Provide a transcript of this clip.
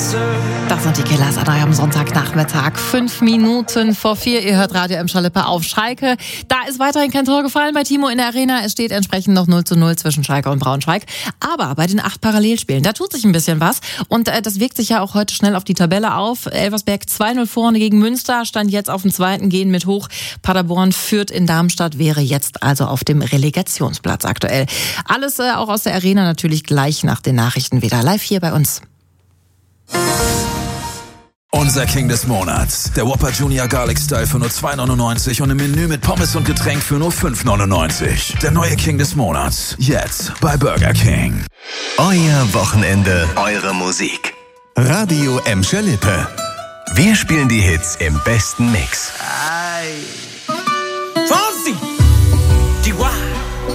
Das sind die Killers am Sonntagnachmittag. 5 Minuten vor 4. Ihr hört Radio Emscher-Lippe auf Schalke. Da ist weiterhin kein Tor gefallen bei Timo in der Arena. Es steht entsprechend noch 0:0 zwischen Schalke und Braunschweig. Aber bei den 8 Parallelspielen, da tut sich ein bisschen was. Und das wirkt sich ja auch heute schnell auf die Tabelle auf. Elversberg 2:0 vorne gegen Münster, stand jetzt auf dem 2., gehen mit hoch. Paderborn führt in Darmstadt, wäre jetzt also auf dem Relegationsplatz aktuell. Alles auch aus der Arena natürlich gleich nach den Nachrichten wieder live hier bei uns. Unser King des Monats. Der Whopper Junior Garlic Style für nur 2,99 und im Menü mit Pommes und Getränk für nur 5,99. Der neue King des Monats. Jetzt bei Burger King. Euer Wochenende, eure Musik. Radio Emscher-Lippe. Wir spielen die Hits im besten Mix. Fancy!